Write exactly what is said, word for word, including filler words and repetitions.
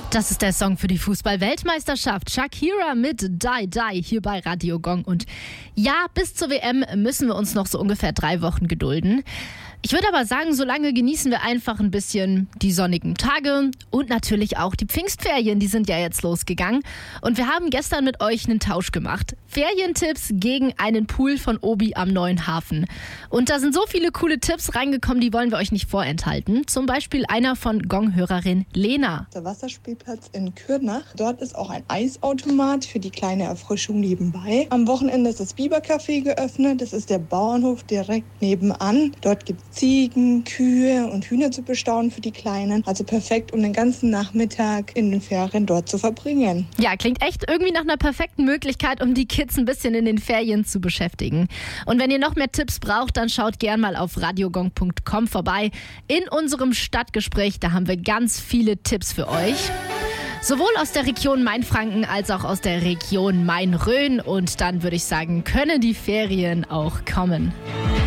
Das ist der Song für die Fußball-Weltmeisterschaft. Shakira mit Die Die hier bei Radio Gong. Und ja, bis zur W M müssen wir uns noch so ungefähr drei Wochen gedulden. Ich würde aber sagen, solange genießen wir einfach ein bisschen die sonnigen Tage und natürlich auch die Pfingstferien, die sind ja jetzt losgegangen. Und wir haben gestern mit euch einen Tausch gemacht. Ferientipps gegen einen Pool von Obi am Neuen Hafen. Und da sind so viele coole Tipps reingekommen, die wollen wir euch nicht vorenthalten. Zum Beispiel einer von Gong-Hörerin Lena. Der Wasserspielplatz in Kürnach. Dort ist auch ein Eisautomat für die kleine Erfrischung nebenbei. Am Wochenende ist das Bibercafé geöffnet. Das ist der Bauernhof direkt nebenan. Dort gibt es Ziegen, Kühe und Hühner zu bestaunen für die Kleinen. Also perfekt, um den ganzen Nachmittag in den Ferien dort zu verbringen. Ja, klingt echt irgendwie nach einer perfekten Möglichkeit, um die Kids ein bisschen in den Ferien zu beschäftigen. Und wenn ihr noch mehr Tipps braucht, dann schaut gern mal auf radiogong punkt com vorbei. In unserem Stadtgespräch, da haben wir ganz viele Tipps für euch. Sowohl aus der Region Mainfranken als auch aus der Region Main-Rhön. Und dann würde ich sagen, können die Ferien auch kommen.